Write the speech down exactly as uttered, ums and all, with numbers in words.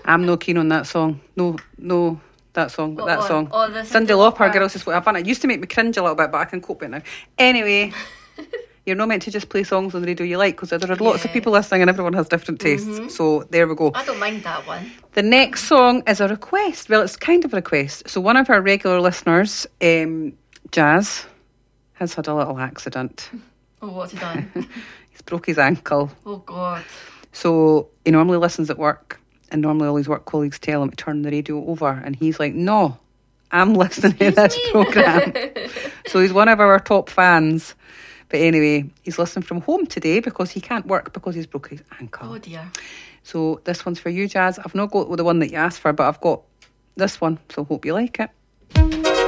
I'm no keen on that song. No, no, that song, but What that one? song. Oh, the Cyndi Cyndi Lauper, Lauper. Girls Just Want to Have Fun. It used to make me cringe a little bit, but I can cope with it now. Anyway, you're not meant to just play songs on the radio you like, because there are lots of Yeah. people listening and everyone has different tastes. Mhm. So there we go. I don't mind that one. The next song is a request. Well, it's kind of a request. So one of our regular listeners, um, Jazz, has had a little accident. Oh, what's he done? He's broke his ankle. Oh, God. So he normally listens at work, and normally all his work colleagues tell him to turn the radio over, and he's like, no, I'm listening to this me. programme. So he's one of our top fans. But anyway, he's listening from home today because he can't work because he's broke his ankle. Oh, dear. So this one's for you, Jazz. I've not got the one that you asked for, but I've got this one, so hope you like it.